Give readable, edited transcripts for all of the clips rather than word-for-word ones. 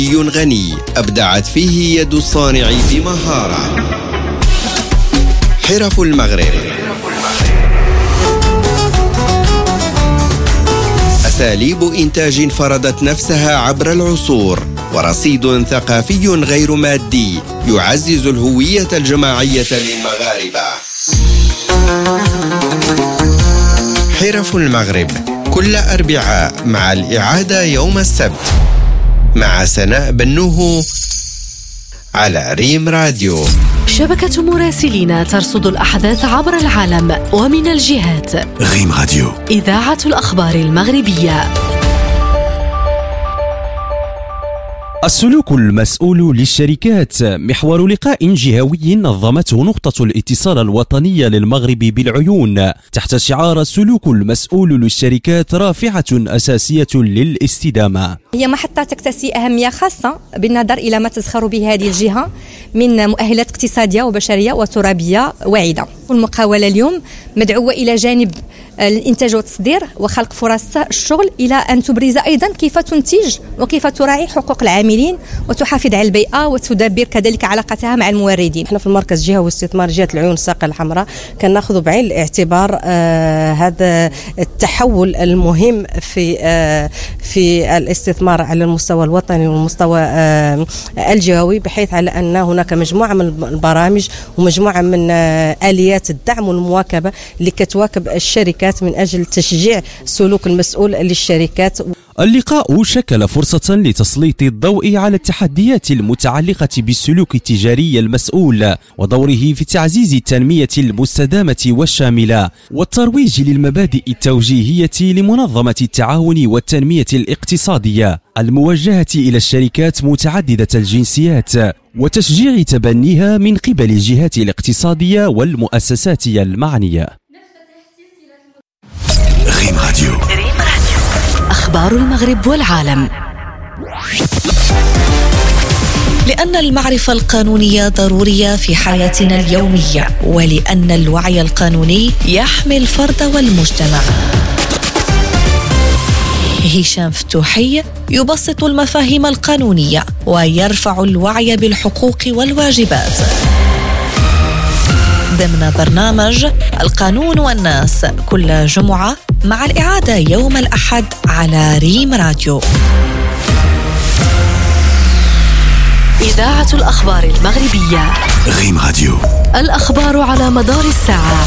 غني أبدعت فيه يد الصانع بمهارة. حرف المغرب، أساليب إنتاج فرضت نفسها عبر العصور، ورصيد ثقافي غير مادي يعزز الهوية الجماعية للمغاربة. حرف المغرب كل أربعاء مع الإعادة يوم السبت مع سناء بنوه على ريم راديو. شبكة مراسلين ترصد الأحداث عبر العالم ومن الجهات. ريم راديو، إذاعة الأخبار المغربية. السلوك المسؤول للشركات محور لقاء جهوي نظمته نقطة الاتصال الوطنية للمغرب بالعيون تحت شعار السلوك المسؤول للشركات رافعة أساسية للاستدامة. هي محطة تكتسي أهمية خاصة بالنظر إلى ما تزخر به هذه الجهة من مؤهلات اقتصادية وبشرية وترابية واعدة. والمقاولة اليوم مدعوة إلى جانب الإنتاج والتصدير وخلق فرص الشغل إلى أن تبرز أيضا كيف تنتج وكيف تراعي حقوق العاملين وتحافظ على البيئة وتدبر كذلك علاقتها مع الموردين. احنا في المركز جهة واستثمار جهة العيون الساقية الحمراء كناخذ بعين الاعتبار هذا التحول المهم في الاستثمار على المستوى الوطني والمستوى الجهوي، بحيث على أن هناك مجموعة من البرامج ومجموعة من آليات الدعم والمواكبة اللي كتواكب الشركات من أجل تشجيع السلوك المسؤول للشركات. اللقاء شكل فرصة لتسليط الضوء على التحديات المتعلقة بالسلوك التجاري المسؤول ودوره في تعزيز التنمية المستدامة والشاملة والترويج للمبادئ التوجيهية لمنظمة التعاون والتنمية الاقتصادية الموجهة إلى الشركات متعددة الجنسيات وتشجيع تبنيها من قبل الجهات الاقتصادية والمؤسسات المعنية. ريم راديو، أخبار المغرب والعالم. لأن المعرفة القانونية ضرورية في حياتنا اليومية، ولأن الوعي القانوني يحمي الفرد والمجتمع. هشام فتوحي يبسط المفاهيم القانونية ويرفع الوعي بالحقوق والواجبات ضمن برنامج القانون والناس كل جمعة مع الإعادة يوم الأحد على ريم راديو. إذاعة الأخبار المغربية. ريم راديو، الأخبار على مدار الساعة.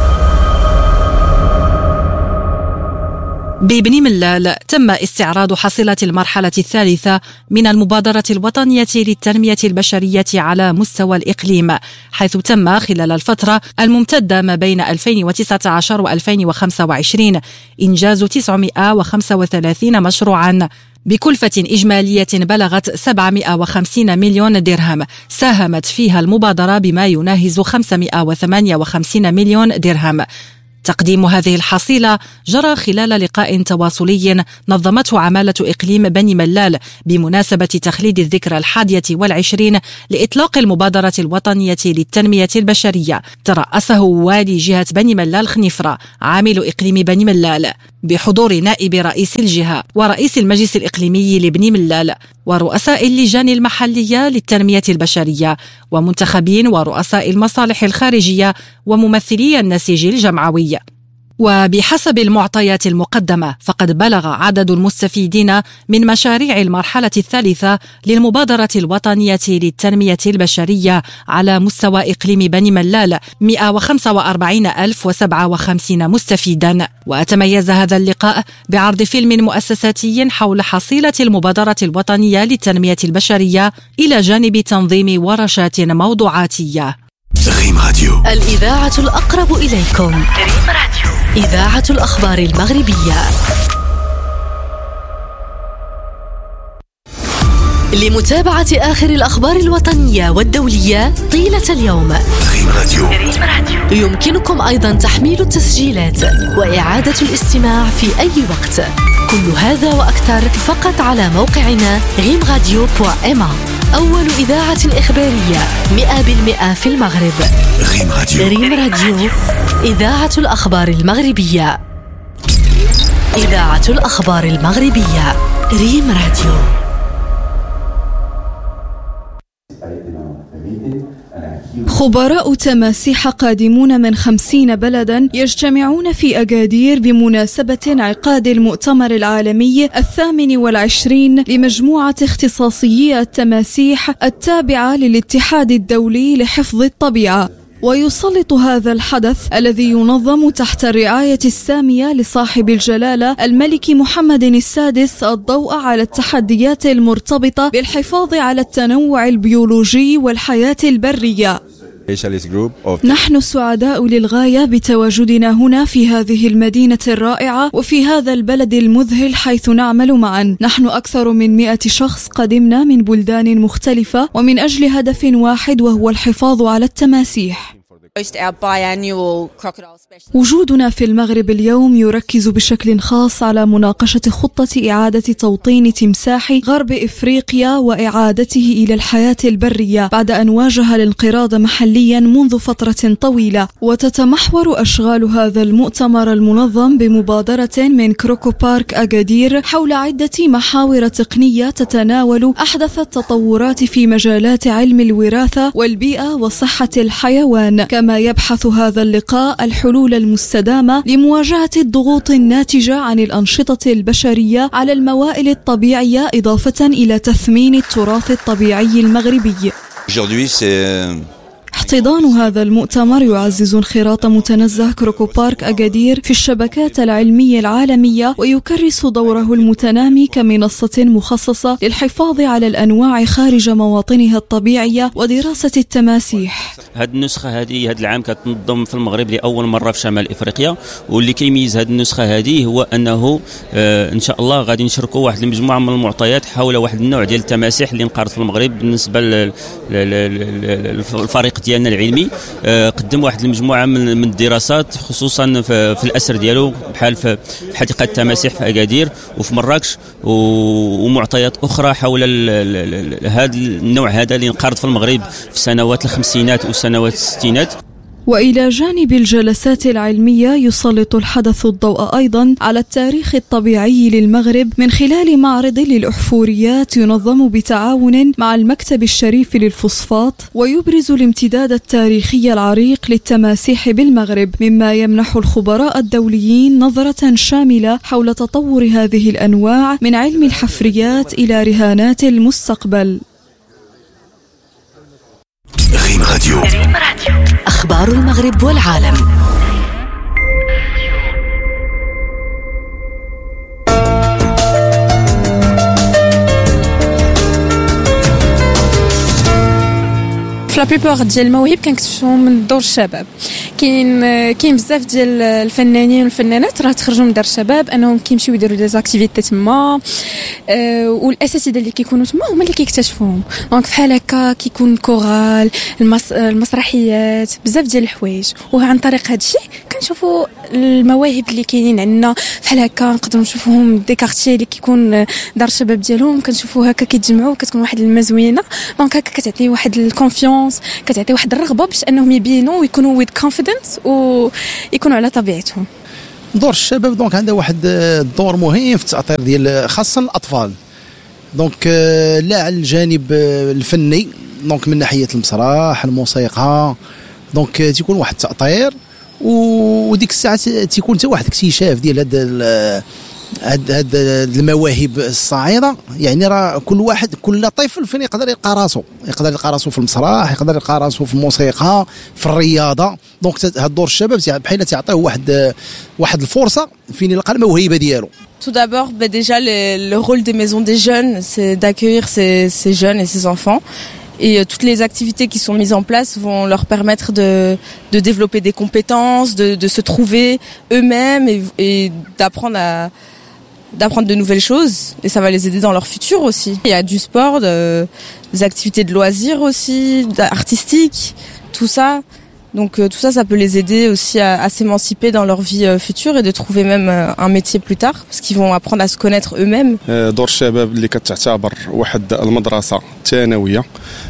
ببني ملال تم استعراض حصيلة المرحلة الثالثة من المبادرة الوطنية للتنمية البشرية على مستوى الإقليم، حيث تم خلال الفترة الممتدة ما بين 2019 و 2025 إنجاز 935 مشروعاً بكلفة إجمالية بلغت 750 مليون درهم، ساهمت فيها المبادرة بما يناهز 558 مليون درهم. تقديم هذه الحصيلة جرى خلال لقاء تواصلي نظمته عمالة إقليم بني ملال بمناسبة تخليد الذكرى 21 لإطلاق المبادرة الوطنية للتنمية البشرية، ترأسه والي جهة بني ملال خنيفرة عامل إقليم بني ملال بحضور نائب رئيس الجهة ورئيس المجلس الإقليمي لبني ملال ورؤساء اللجان المحلية للتنمية البشرية ومنتخبين ورؤساء المصالح الخارجية وممثلي النسيج الجمعوي. وبحسب المعطيات المقدمة فقد بلغ عدد المستفيدين من مشاريع المرحلة الثالثة للمبادرة الوطنية للتنمية البشرية على مستوى إقليم بني ملال 145,057 مستفيدا. وتميز هذا اللقاء بعرض فيلم مؤسساتي حول حصيلة المبادرة الوطنية للتنمية البشرية إلى جانب تنظيم ورشات موضوعاتية. ريم راديو، الإذاعة الأقرب إليكم. ريم راديو، إذاعة الأخبار المغربية. لمتابعة آخر الأخبار الوطنية والدولية طيلة اليوم، ريم راديو يمكنكم أيضا تحميل التسجيلات وإعادة الاستماع في أي وقت. كل هذا وأكثر فقط على موقعنا rimradio.ma، أول إذاعة إخبارية 100% في المغرب. ريم راديو، ريم راديو، إذاعة الأخبار المغربية. إذاعة الأخبار المغربية، ريم راديو. خبراء تماسيح قادمون من 50 بلدا يجتمعون في أكادير بمناسبة انعقاد المؤتمر العالمي 28 لمجموعة اختصاصيي التماسيح التابعة للاتحاد الدولي لحفظ الطبيعة. ويسلط هذا الحدث الذي ينظم تحت الرعاية السامية لصاحب الجلالة الملك محمد السادس الضوء على التحديات المرتبطة بالحفاظ على التنوع البيولوجي والحياة البرية. نحن سعداء للغاية بتواجدنا هنا في هذه المدينة الرائعة وفي هذا البلد المذهل حيث نعمل معا. نحن أكثر من 100 شخص قدمنا من بلدان مختلفة ومن أجل هدف واحد وهو الحفاظ على التماسيح. وجودنا في المغرب اليوم يركز بشكل خاص على مناقشة خطة إعادة توطين تمساح غرب إفريقيا وإعادته إلى الحياة البرية بعد أن واجه الانقراض محليا منذ فترة طويلة. وتتمحور أشغال هذا المؤتمر المنظم بمبادرة من كروكو بارك أكادير حول عدة محاور تقنية تتناول أحدث التطورات في مجالات علم الوراثة والبيئة وصحة الحيوان. كما يبحث هذا اللقاء الحلول المستدامة لمواجهة الضغوط الناتجة عن الأنشطة البشرية على الموائل الطبيعية إضافة إلى تثمين التراث الطبيعي المغربي. احتضان هذا المؤتمر يعزز انخراط متنزه كروكو بارك أكادير في الشبكات العلمية العالمية ويكرس دوره المتنامي كمنصة مخصصة للحفاظ على الأنواع خارج مواطنها الطبيعية ودراسة التماسيح. هذه النسخة هذه هذا العام كتنظم في المغرب لأول مرة في شمال إفريقيا، واللي كيميز هذه النسخة هذه هو أنه إن شاء الله غادي نشاركوا واحد المجموعة من المعطيات حول واحد النوع ديال التماسيح اللي انقرض في المغرب. بالنسبة للفريق ديالنا العلمي قدم واحد المجموعة من الدراسات خصوصا في الأسر ديالو بحال في حديقة التماسيح في أكادير وفي مراكش ومعطيات أخرى حول هذا النوع هذا اللي انقرض في المغرب في سنوات الخمسينات وسنوات الستينات. وإلى جانب الجلسات العلمية يسلط الحدث الضوء أيضا على التاريخ الطبيعي للمغرب من خلال معرض للأحفوريات ينظم بتعاون مع المكتب الشريف للفوسفات ويبرز الامتداد التاريخي العريق للتماسيح بالمغرب، مما يمنح الخبراء الدوليين نظرة شاملة حول تطور هذه الأنواع من علم الحفريات إلى رهانات المستقبل. ريم راديو. أخبار المغرب والعالم. في لا بيبور ديال المواهب كنكتشفوهم من دور الشباب. كاين بزاف ديال الفنانين والفنانات راه تخرجوا من دار الشباب انهم كيمشيو يديروا دي زاكتيفيتي تما، والاساتذه اللي كيكونوا تما هما اللي كيكتشفوهم. دونك بحال هكا كيكون كورال، المسرحيات، بزاف ديال الحوايج، وعن طريق هذا الشيء كنشوفوا المواهب اللي كاينين عندنا. بحال هكا نقدروا نشوفوهم دي كارتيي اللي كيكون دار الشباب ديالهم، كنشوفوا هكا كيتجمعوا، كتكون واحد المزوينه. دونك هكا كتعطي واحد الكونفيونس، كتعطي واحد الرغبه باش انهم يبينوا ويكونوا ويد كونفيدنس ويكونوا على طبيعتهم. دور الشباب دونك عنده واحد الدور مهم في التأطير ديال خاصة الأطفال. دونك لا على الجانب الفني، دونك من ناحية المسرح، الموسيقى، دونك تيكون واحد التأطير، وديك الساعة تيكون حتى واحد اكتشاف ديال هاد المواهب الصاعده. يعني راه كل طفل فين يقدر يلقى راسو في المسرح، يقدر يلقى راسو في الموسيقى، في الرياضه. دونك هاد دور الشباب بحال تعطيه واحد الفرصه فين يلقى الموهبه ديالو. Tout d'abord, déjà le rôle des maisons des jeunes, c'est d'accueillir ces jeunes et ces enfants. Et toutes les activités qui sont mises en place vont leur permettre de développer des compétences, de se trouver eux-mêmes et d'apprendre de nouvelles choses, et ça va les aider dans leur futur aussi. Il y a du sport, des activités de loisirs aussi, artistiques, tout ça. Donc tout ça, ça peut les aider aussi à s'émanciper dans leur vie future et de trouver même un métier plus tard, parce qu'ils vont apprendre à se connaître eux-mêmes. دور الشباب اللي كتعتبر واحد المدرسة ثانوية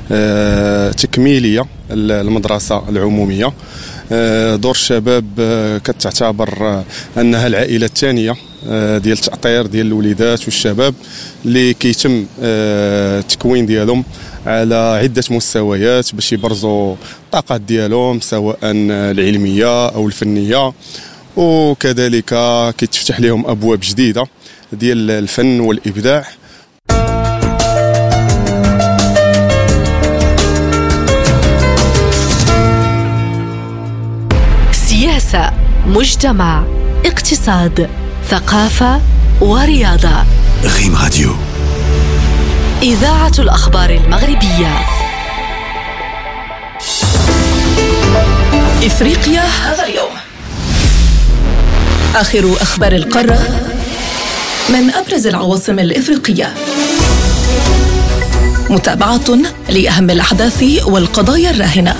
تكميلية المدرسة العمومية. دور الشباب كتعتبر أنها العائلة الثانية ديال التأطير ديال الوليدات والشباب اللي كيتم التكوين ديالهم على عدة مستويات باش يبرزوا الطاقات ديالهم سواء العلمية أو الفنية، وكذلك كيتفتح لهم أبواب جديدة ديال الفن والإبداع. سياسة، مجتمع، اقتصاد، ثقافة ورياضة. ريم راديو، إذاعة الأخبار المغربية. إفريقيا هذا اليوم، آخر أخبار القارة من أبرز العواصم الإفريقية، متابعة لأهم الأحداث والقضايا الراهنة.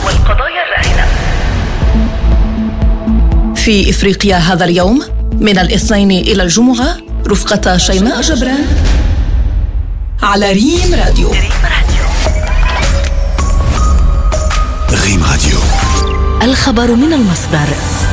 في إفريقيا هذا اليوم من الاثنين إلى الجمعة رفقة شيماء جبران على ريم راديو. ريم راديو، الخبر من المصدر.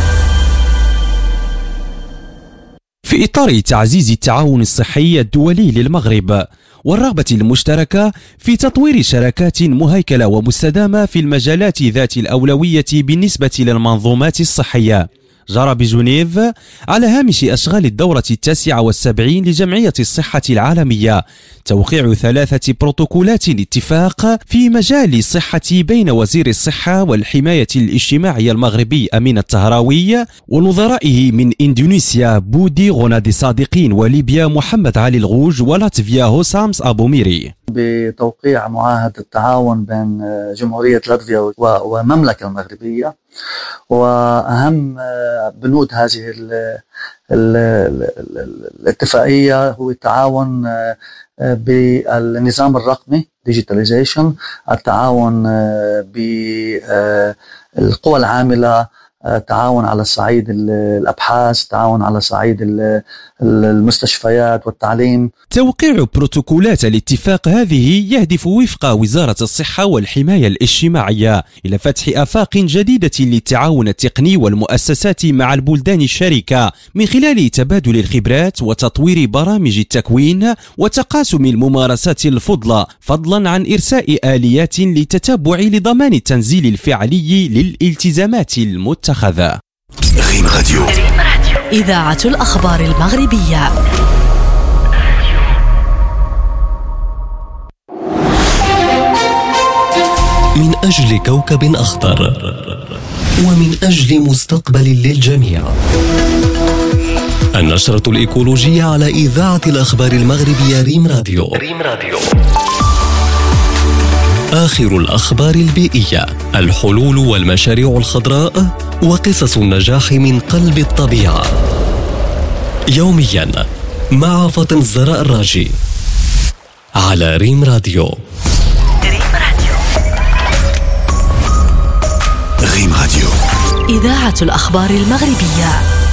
في إطار تعزيز التعاون الصحي الدولي للمغرب والرغبة المشتركة في تطوير شراكات مهيكلة ومستدامة في المجالات ذات الأولوية بالنسبة للمنظومات الصحية، جرى بجنيف على هامش أشغال الدورة 79 لجمعية الصحة العالمية توقيع 3 بروتوكولات اتفاق في مجال الصحة بين وزير الصحة والحماية الاجتماعية المغربي أمين الطهراوي ونظرائه من إندونيسيا بودي غنادي صادقين وليبيا محمد علي الغوج ولاتفيا هوسامس أبو ميري، بتوقيع معاهدة التعاون بين جمهورية لاتفيا والمملكة المغربية. وأهم بنود هذه الاتفاقية هو التعاون بالنظام الرقمي digitalization، التعاون بالقوى العاملة، تعاون على صعيد الأبحاث، تعاون على صعيد المستشفيات والتعليم. توقيع بروتوكولات الاتفاق هذه يهدف وفق وزارة الصحة والحماية الاجتماعية إلى فتح آفاق جديدة للتعاون التقني والمؤسسات مع البلدان الشركة من خلال تبادل الخبرات وتطوير برامج التكوين وتقاسم الممارسات الفضلى، فضلا عن إرساء آليات للتتبع لضمان التنزيل الفعلي للالتزامات المتخذة. ريم راديو، إذاعة الأخبار المغربية. من أجل كوكب أخضر ومن أجل مستقبل للجميع. النشرة الإيكولوجية على إذاعة الأخبار المغربية ريم راديو. آخر الأخبار البيئية، الحلول والمشاريع الخضراء وقصص النجاح من قلب الطبيعة، يوميا مع فاطن الزراء الراجي على ريم راديو. ريم راديو، إذاعة الأخبار المغربية.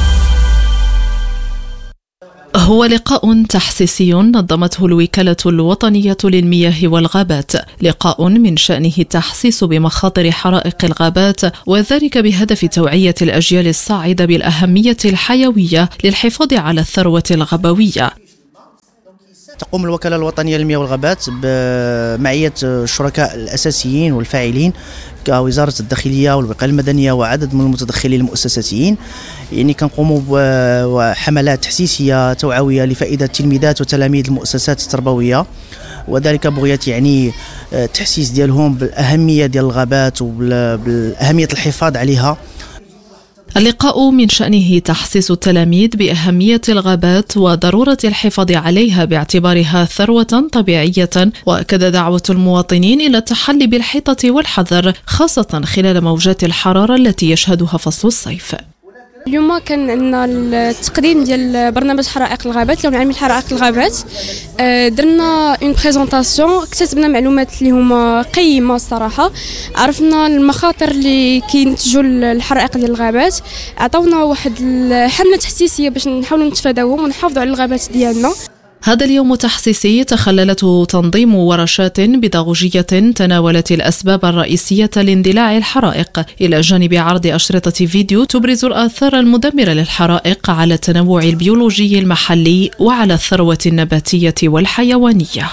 هو لقاء تحسيسي نظمته الوكالة الوطنية للمياه والغابات، لقاء من شأنه التحسيس بمخاطر حرائق الغابات، وذلك بهدف توعية الأجيال الصاعدة بالأهمية الحيوية للحفاظ على الثروة الغابوية. تقوم الوكالة الوطنية للمياه والغابات بمعية الشركاء الأساسيين والفاعلين كوزارة الداخلية والوقاية المدنية وعدد من المتدخلين المؤسساتيين، يعني كنقوموا بحملات تحسيسية توعوية لفائدة التلميذات وتلاميذ المؤسسات التربوية، وذلك بغية يعني تحسيس ديالهم بالأهمية ديال الغابات وبالأهمية الحفاظ عليها. اللقاء من شأنه تحسيس التلاميذ بأهمية الغابات وضرورة الحفاظ عليها باعتبارها ثروة طبيعية، وأكد دعوة المواطنين إلى التحلي بالحيطة والحذر خاصة خلال موجات الحرارة التي يشهدها فصل الصيف. اليوم كان عندنا التقديم ديال برنامج حرائق الغابات اللي هو العالمي لحرائق الغابات. درنا اون بريزونطاسيون، اكتسبنا معلومات اللي هما قيمه الصراحه، عرفنا المخاطر اللي كينتجوا الحرائق ديال الغابات، عطاونا واحد الحمله تحسيسيه باش نحاولوا نتفاداوهم ونحافظوا على الغابات ديالنا. هذا اليوم التحسيسي تخللته تنظيم ورشات بيداغوجية تناولت الأسباب الرئيسية لاندلاع الحرائق، إلى جانب عرض أشرطة فيديو تبرز الآثار المدمرة للحرائق على التنوع البيولوجي المحلي وعلى الثروة النباتية والحيوانية.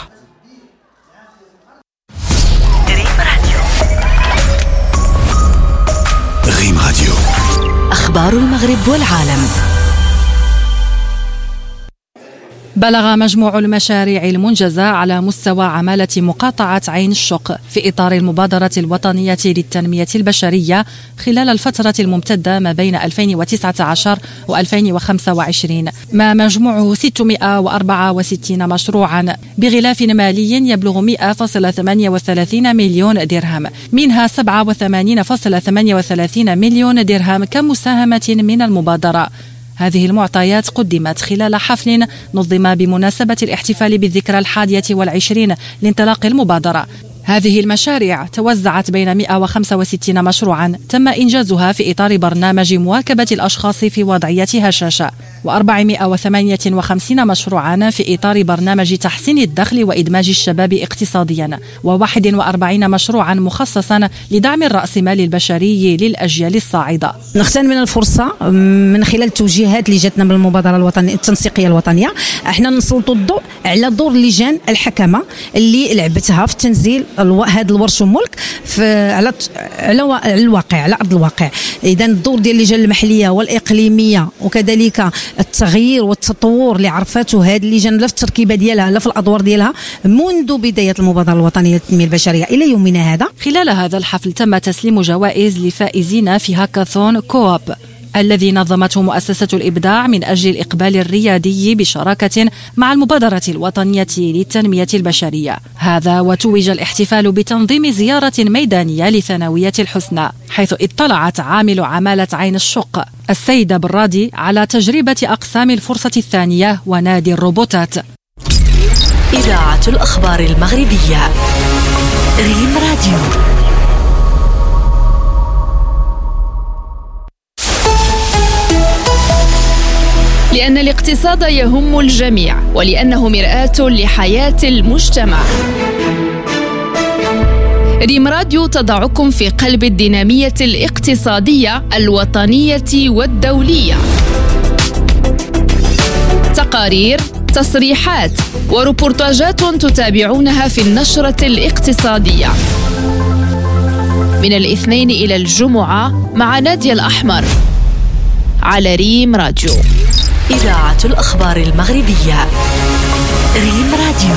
ريم راديو، أخبار المغرب والعالم. بلغ مجموع المشاريع المنجزة على مستوى عمالة مقاطعة عين الشق في إطار المبادرة الوطنية للتنمية البشرية خلال الفترة الممتدة ما بين 2019 و2025، ما مجموعه 664 مشروعا بغلاف مالي يبلغ 100.38 مليون درهم، منها 87.38 مليون درهم كمساهمة من المبادرة. هذه المعطيات قدمت خلال حفل نظم بمناسبة الاحتفال بالذكرى 21 لانطلاق المبادرة. هذه المشاريع توزعت بين 165 مشروعا تم إنجازها في إطار برنامج مواكبة الأشخاص في وضعية هشاشة، و458 مشروعا في إطار برنامج تحسين الدخل وإدماج الشباب اقتصاديا، و41 مشروعا مخصصا لدعم الرأسمال البشري للأجيال الصاعدة. نغتنم الفرصة من خلال التوجيهات اللي جاتنا من المبادرة الوطنية التنسيقية الوطنية، احنا نسلطوا الضوء على دور اللجان الحكمة اللي لعبتها في تنزيل هذا الورش والملك على الواقع، على أرض الواقع. إذا الدور ديال اللجان المحلية والإقليمية وكذلك التغيير والتطور اللي عرفته هذه اللجان لا في التركيبة ديالها لا في الأدوار ديالها منذ بداية المبادرة الوطنية للتنمية البشرية إلى يومنا هذا. خلال هذا الحفل تم تسليم جوائز لفائزين في هاكاثون كوب الذي نظمته مؤسسة الإبداع من أجل الإقبال الريادي بشراكة مع المبادرة الوطنية للتنمية البشرية. هذا وتوج الاحتفال بتنظيم زيارة ميدانية لثانوية الحسنى، حيث اطلعت عامل عمالة عين الشق السيدة برادي على تجربة أقسام الفرصة الثانية ونادي الروبوتات. إذاعة الأخبار المغربية، ريم راديو. لأن الاقتصاد يهم الجميع ولأنه مرآة لحياة المجتمع. ريم راديو تضعكم في قلب الدينامية الاقتصادية الوطنية والدولية. تقارير، تصريحات وروبورتاجات تتابعونها في النشرة الاقتصادية من الاثنين إلى الجمعة مع نادية الأحمر على ريم راديو. إذاعة الأخبار المغربية، ريم راديو.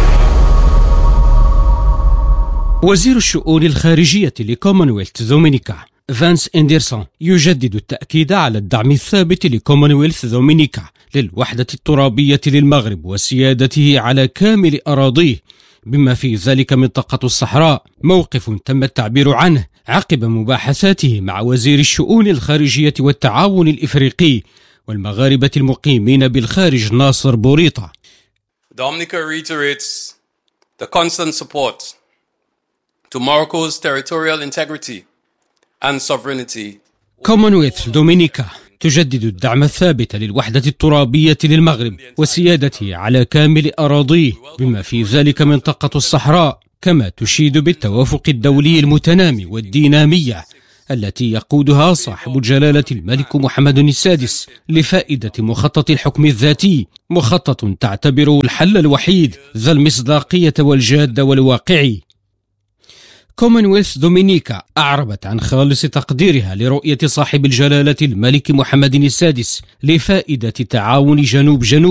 وزير الشؤون الخارجية لكومنولث دومينيكا فانس إندرسون يجدد التأكيد على الدعم الثابت لكومنولث دومينيكا للوحدة الترابية للمغرب وسيادته على كامل أراضيه بما في ذلك منطقة الصحراء، موقف تم التعبير عنه عقب مباحثاته مع وزير الشؤون الخارجية والتعاون الإفريقي والمغاربة المقيمين بالخارج ناصر بوريطة. Dominica reiterates the constant support to Morocco's territorial integrity and sovereignty. كومنولث دومينيكا تجدد الدعم الثابت للوحدة الترابية للمغرب وسيادته على كامل أراضيه بما في ذلك منطقة الصحراء، كما تشيد بالتوافق الدولي المتنامي والدينامية التي يقودها صاحب الجلالة الملك محمد السادس لفائدة مخطط الحكم الذاتي، مخطط تعتبره الحل الوحيد ذا المصداقية والجادة والواقعي. كومنولث دومينيكا أعربت عن خالص تقديرها لرؤية صاحب الجلالة الملك محمد السادس لفائدة تعاون جنوب